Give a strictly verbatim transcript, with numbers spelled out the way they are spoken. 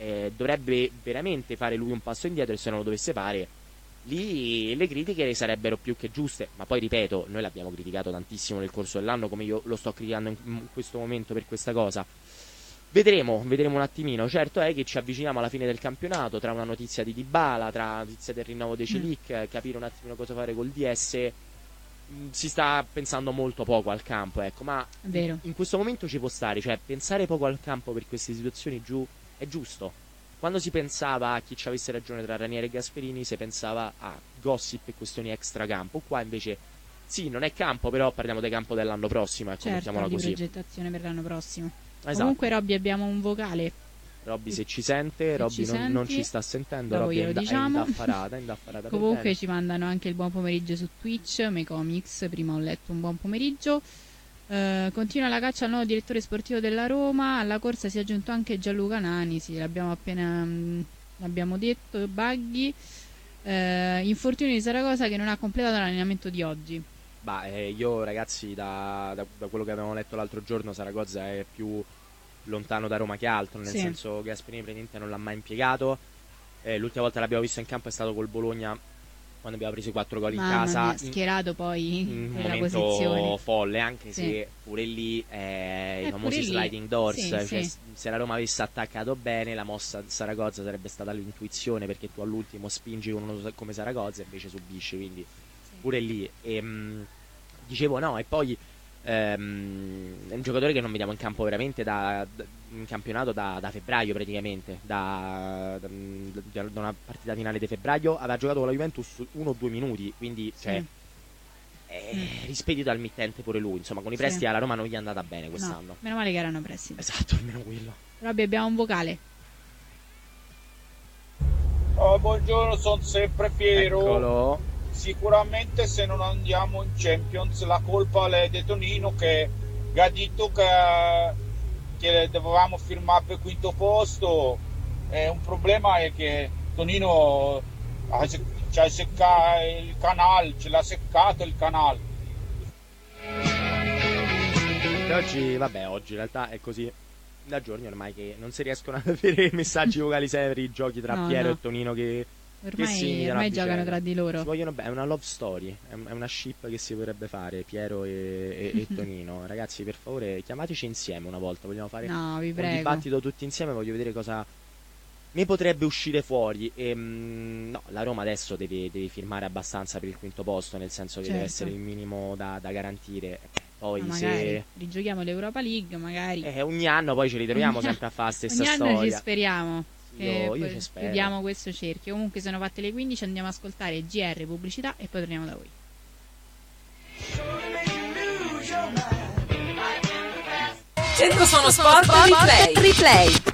eh, dovrebbe veramente fare lui un passo indietro, e se non lo dovesse fare, lì le critiche sarebbero più che giuste. Ma poi ripeto, noi l'abbiamo criticato tantissimo nel corso dell'anno, come io lo sto criticando in questo momento per questa cosa. Vedremo, vedremo un attimino. Certo è che ci avviciniamo alla fine del campionato, tra una notizia di Dybala, tra una notizia del rinnovo dei Celic, mm. capire un attimino cosa fare col D S. Si sta pensando molto poco al campo, ecco, ma Vero. in questo momento ci può stare, cioè pensare poco al campo per queste situazioni giù è giusto. Quando si pensava a chi ci avesse ragione tra Ranieri e Gasperini, si pensava a gossip e questioni extracampo. Qua invece sì, non è campo, però parliamo del campo dell'anno prossimo, ecco, certo, mettiamola di così. progettazione per l'anno prossimo. Esatto. Comunque Robby, abbiamo un vocale. Robby, se ci sente, Robby non, non ci sta sentendo, dopo Robby è, inda- diciamo. è indaffarata, è indaffarata. Comunque ci mandano anche il buon pomeriggio su Twitch, Mecomics, prima ho letto un buon pomeriggio. Uh, continua la caccia al nuovo direttore sportivo della Roma, alla corsa si è aggiunto anche Gianluca Nani, sì, l'abbiamo appena mh, l'abbiamo detto, Baghi. Uh, infortunio di Zaragoza che non ha completato l'allenamento di oggi. Bah, eh, io ragazzi, da, da, da quello che avevamo letto l'altro giorno, Zaragoza è più lontano da Roma che altro, nel sì. senso che Gasperini praticamente non l'ha mai impiegato. Eh, l'ultima volta l'abbiamo visto in campo è stato col Bologna, quando abbiamo preso i quattro gol in Mamma casa, mia, schierato in, poi in un nella momento posizione folle, anche sì. se pure lì eh, eh, i famosi lì. sliding doors, sì, cioè, sì. se la Roma avesse attaccato bene, la mossa di Saragozza sarebbe stata l'intuizione, perché tu all'ultimo spingi con uno come Saragozza e invece subisci, quindi sì. pure lì e, mh, dicevo no, e poi ehm, è un giocatore che non vediamo in campo veramente da, da in campionato da, da febbraio praticamente, da, da, da una partita finale di febbraio aveva giocato con la Juventus uno o due minuti, quindi sì. cioè, è mm. rispedito al mittente pure lui, insomma con i prestiti sì. alla Roma non gli è andata bene quest'anno. No, meno male che erano prestiti. Esatto, almeno quello. Robby, abbiamo un vocale. Oh, buongiorno, sono sempre Piero. Eccolo. Sicuramente se non andiamo in Champions la colpa è di Tonino, che ha detto che, che dovevamo firmare per quinto posto. E un problema è che Tonino ha, c'ha seccato il canale, ce l'ha seccato il canale. E oggi, vabbè, oggi in realtà è così da giorni ormai che non si riescono ad avere messaggi vocali seri, giochi tra no, Piero no. e Tonino che ormai, ormai giocano tra di loro. Si vogliono bene, è una love story, è una ship che si potrebbe fare Piero e, e, e Tonino. Ragazzi, per favore, chiamateci insieme una volta, vogliamo fare no, vi prego. un dibattito tutti insieme, voglio vedere cosa ne potrebbe uscire fuori. E, mh, no, la Roma adesso deve, deve firmare abbastanza per il quinto posto, nel senso che certo. deve essere il minimo da, da garantire. Poi ma se magari rigiochiamo l'Europa League, magari eh, ogni anno poi ci ritroviamo sempre a fare la stessa ogni storia. anno ci speriamo. Io, io ci spero. Chiudiamo questo cerchio. Comunque sono fatte le quindici, andiamo ad ascoltare G R, pubblicità e poi torniamo da voi. Centro Sono Sport Replay. Replay.